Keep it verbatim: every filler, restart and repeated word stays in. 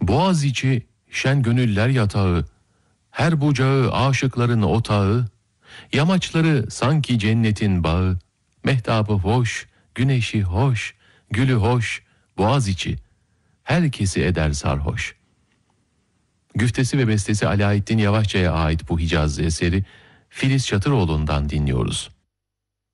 Boğaziçi şen gönüller yatağı, her bucağı aşıkların otağı, yamaçları sanki cennetin bağı, mehtabı hoş, güneşi hoş, gülü hoş, Boğaziçi, herkesi eder sarhoş. Güftesi ve bestesi Alaeddin Yavaşça'ya ait bu Hicaz eseri Filiz Çatıroğlu'ndan dinliyoruz.